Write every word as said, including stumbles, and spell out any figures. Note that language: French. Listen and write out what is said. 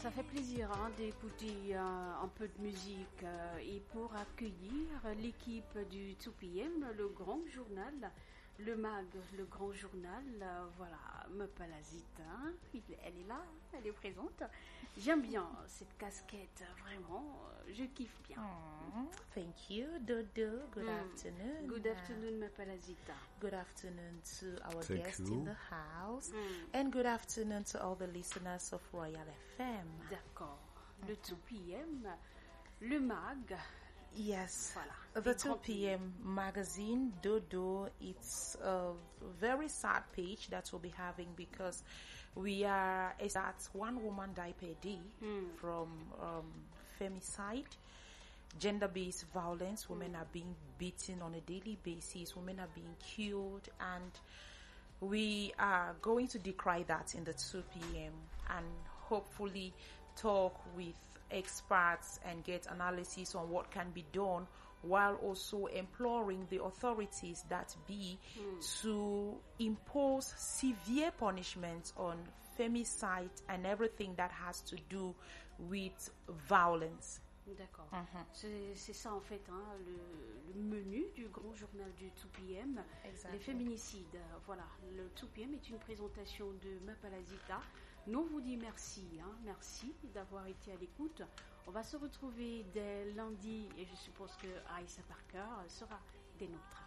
Ça fait plaisir hein, d'écouter euh, un peu de musique euh, et pour accueillir l'équipe du deux P M, le grand journal, le mag, le grand journal, euh, voilà, Mepalazita, hein, elle est là, elle est présente. J'aime bien cette casquette, vraiment, je kiffe bien. Oh, thank you, Dodo. Good mm. afternoon. Good afternoon, Mepalazita. Good afternoon to our Thank guest you. in the house. Mm. And good afternoon to all the listeners of Royal F M. D'accord. Le deux P M, le mag. Yes, voilà, the two P M magazine, Dodo, it's a very sad page that we'll be having because we are, it's at one woman die per day mm. from um, femicide, gender-based violence. Women mm. are being beaten on a daily basis. Women are being killed, and we are going to decry that in the two P M and hopefully talk with experts and get analysis on what can be done, while also imploring the authorities that be mm. to impose severe punishments on femicide and everything that has to do with violence. D'accord. Mm-hmm. C'est, c'est ça en fait hein, le, le menu du grand journal du deux P M. Exactly. Les féminicides. Voilà, le deux P M est une présentation de Mepalazita. Nous vous dit merci, hein, merci d'avoir été à l'écoute. On va se retrouver dès lundi et je suppose que Aïssa Parker sera des nôtres.